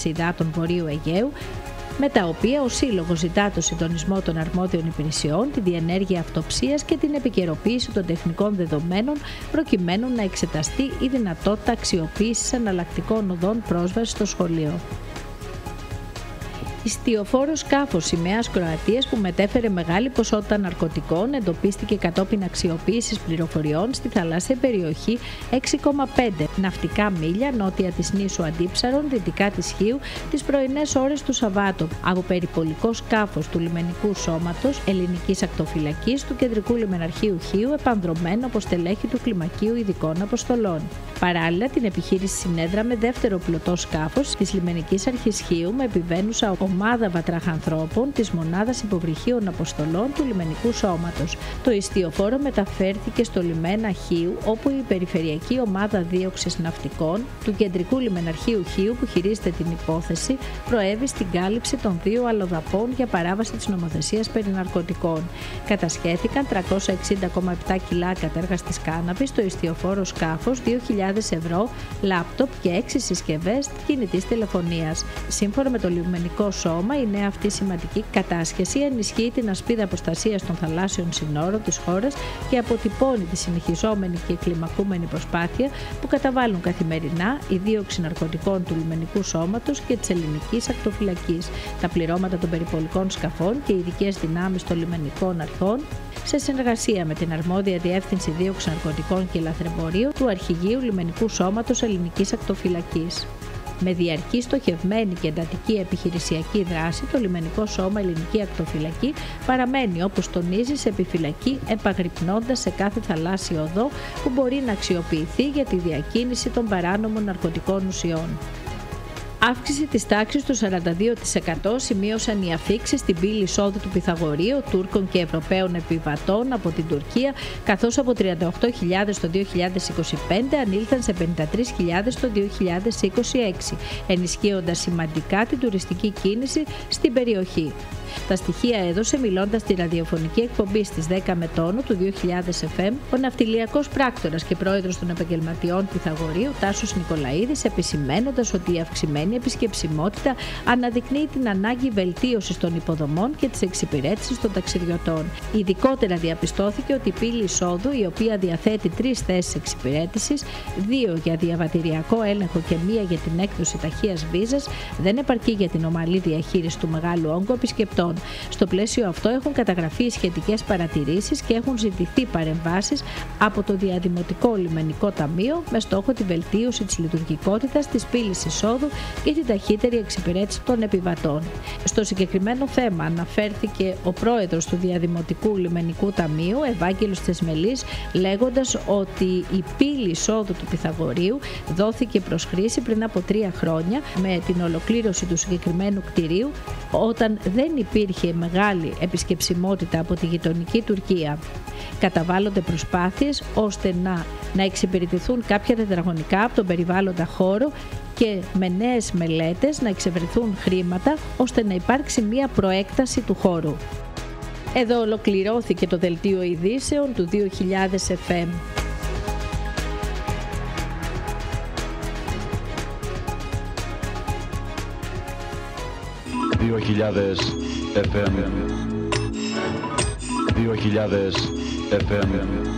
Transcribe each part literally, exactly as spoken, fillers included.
Διεύθυνση Υδάτων Βορείου Αιγαίου, με τα οποία ο Σύλλογος ζητά το συντονισμό των αρμόδιων υπηρεσιών, τη διενέργεια αυτοψίας και την επικαιροποίηση των τεχνικών δεδομένων προκειμένου να εξεταστεί η δυνατότητα αξιοποίησης εναλλακτικών οδών πρόσβασης στο σχολείο. Ιστιοφόρο σκάφος σημαίας Κροατίας που μετέφερε μεγάλη ποσότητα ναρκωτικών εντοπίστηκε κατόπιν αξιοποίησης πληροφοριών στη θαλάσσια περιοχή έξι κόμμα πέντε ναυτικά μίλια νότια της νήσου Αντίψαρων, δυτικά της Χίου, τις πρωινές ώρες του Σαββάτου, από περιπολικό σκάφος του λιμενικού σώματος ελληνικής ακτοφυλακής του Κεντρικού Λιμεναρχείου Χίου, επανδρωμένο από στελέχη του Κλιμακίου Ειδικών Αποστολών. Παράλληλα, την επιχείρηση συνέδραμε δεύτερο πλωτό σκάφος της Λιμενικής Αρχής Χίου με επιβαίνουσα ομάδα βατραχανθρώπων της Μονάδας Υποβρυχίων Αποστολών του Λιμενικού Σώματος. Το ιστιοφόρο μεταφέρθηκε στο λιμένα Χίου, όπου η Περιφερειακή Ομάδα Δίωξης Ναυτικών του Κεντρικού Λιμεναρχείου Χίου, που χειρίζεται την υπόθεση, προέβη στην κάλυψη των δύο αλλοδαπών για παράβαση της νομοθεσίας περί ναρκωτικών. Κατασχέθηκαν τριακόσια εξήντα κόμμα επτά κιλά κατέργαστης κάναβης στο ιστιοφόρο σκάφος, δύο χιλιάδες ευρώ, λάπτοπ και έξι συσκευές κινητής τηλεφωνίας. Σύμφωνα με το λιμενικό σώμα, η νέα αυτή σημαντική κατάσχεση ενισχύει την ασπίδα προστασίας των θαλάσσιων συνόρων της χώρας και αποτυπώνει τη συνεχιζόμενη και κλιμακούμενη προσπάθεια που καταβάλουν καθημερινά η δίωξη ναρκωτικών του λιμενικού σώματος και της ελληνικής ακτοφυλακής, τα πληρώματα των περιπολικών σκαφών και οι ειδικές δυνάμεις των λιμενικών αρχών, σε συνεργασία με την αρμόδια Διεύθυνση Δίωξης Ναρκωτικών και Λαθρεμπορίου του Αρχηγείου Λιμενικού Σώματος Ελληνικής Ακτοφυλακής. Με διαρκή στοχευμένη και εντατική επιχειρησιακή δράση, το Λιμενικό Σώμα Ελληνική Ακτοφυλακή παραμένει, όπως τονίζει, σε επιφυλακή, επαγρυπνώντας σε κάθε θαλάσσιο οδό που μπορεί να αξιοποιηθεί για τη διακίνηση των παράνομων ναρκωτικών ουσιών. Αύξηση της τάξης του σαράντα δύο τοις εκατό σημείωσαν οι αφίξεις στην πύλη εισόδου του Πυθαγορείου Τούρκων και Ευρωπαίων επιβατών από την Τουρκία, καθώς από τριάντα οκτώ χιλιάδες το δύο χιλιάδες είκοσι πέντε ανήλθαν σε πενήντα τρεις χιλιάδες το δύο χιλιάδες είκοσι έξι, ενισχύοντας σημαντικά την τουριστική κίνηση στην περιοχή. Τα στοιχεία έδωσε μιλώντας στη ραδιοφωνική εκπομπή στις δέκα με τόνο του δύο χιλιάδες εφ εμ ο ναυτιλιακός πράκτορας και πρόεδρος των επαγγελματιών Πυθαγορείου Τάσος Νικολαίδης, επισημαίνοντας ότι η αυξημένη επισκεψιμότητα αναδεικνύει την ανάγκη βελτίωσης των υποδομών και της εξυπηρέτησης των ταξιδιωτών. Ειδικότερα διαπιστώθηκε ότι η πύλη εισόδου, η οποία διαθέτει τρεις θέσεις εξυπηρέτησης, δύο για διαβατηριακό έλεγχο και μία για την έκδοση ταχείας βίζας, δεν επαρκεί για την ομαλή διαχείριση του μεγάλου όγκου επισκεπτών. Στο πλαίσιο αυτό έχουν καταγραφεί σχετικές παρατηρήσεις και έχουν ζητηθεί παρεμβάσεις από το Διαδημοτικό Λιμενικό Ταμείο με στόχο τη βελτίωση της λειτουργικότητας της πύλης εισόδου και την ταχύτερη εξυπηρέτηση των επιβατών. Στο συγκεκριμένο θέμα αναφέρθηκε ο πρόεδρος του Διαδημοτικού Λιμενικού Ταμείου, Ευάγγελος Θεσμελής, λέγοντας ότι η πύλη εισόδου του Πυθαγορείου δόθηκε προς χρήση πριν από τρία χρόνια με την ολοκλήρωση του συγκεκριμένου κτηρίου, όταν δεν υπήρχε μεγάλη επισκεψιμότητα από τη γειτονική Τουρκία. Καταβάλλονται προσπάθειες ώστε να, να εξυπηρετηθούν κάποια τετραγωνικά από τον περιβάλλοντα χώρο και με νέες μελέτες να εξευρεθούν χρήματα ώστε να υπάρξει μία προέκταση του χώρου. Εδώ ολοκληρώθηκε το δελτίο ειδήσεων του δύο χιλιάδες εφ εμ. δύο χιλιάδες εφ εμ δύο χιλιάδες εφ εμ.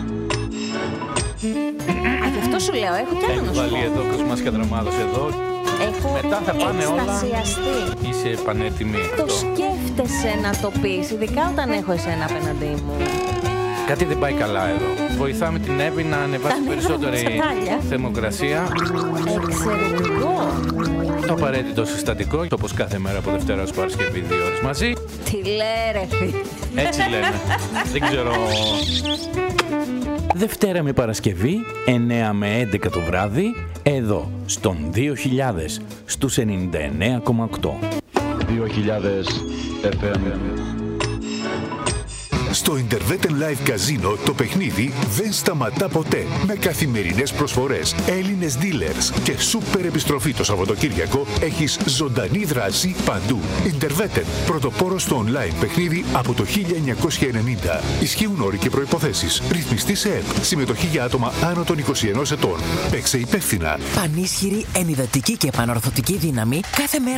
Α, γι' αυτό σου λέω, έχω κι άλλο να σου πω. Έχει βάλει εδώ Κοσμάς και Δρομάδος εδώ. Έχω μετά θα πάνε εκστασιαστεί. Όλα. Είσαι πανέτοιμη. Το σκέφτεσαι να το πεις, ειδικά όταν έχω εσένα απέναντί μου. Κάτι δεν πάει καλά εδώ. Βοηθάμε την Εύη να ανεβάσει περισσότερη θερμοκρασία. Εξαιρετικό. Το απαραίτητο συστατικό, όπως κάθε μέρα από Δευτέρα ως Παρασκευή, δύο ώρες μαζί. Τι λέει ρε φίλε. Έτσι λένε. Δεν ξέρω. Δευτέρα με Παρασκευή, εννέα με έντεκα το βράδυ, εδώ, στον δύο χιλιάδες, στους ενενήντα εννέα κόμμα οκτώ. δύο χιλιάδες εφ εμ. Στο Interveten Live Casino το παιχνίδι δεν σταματά ποτέ. Με καθημερινές προσφορές, Έλληνες dealers και σούπερ επιστροφή το Σαββατοκύριακο έχεις ζωντανή δράση παντού. Interveten, πρωτοπόρος στο online παιχνίδι από το χίλια εννιακόσια ενενήντα. Ισχύουν όροι και προϋποθέσεις. Ρυθμιστή σε ΕΠ. Συμμετοχή για άτομα άνω των είκοσι ενός ετών. Παίξε υπεύθυνα. Πανίσχυρη, ενυδατική και επανορθωτική δύναμη κάθε μέρα.